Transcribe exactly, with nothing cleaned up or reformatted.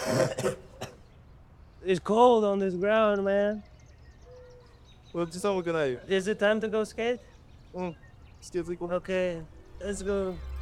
It's cold on this ground, man. Well, just have a good night. Is it time to go skate? Mm, skate legal. Okay, let's go.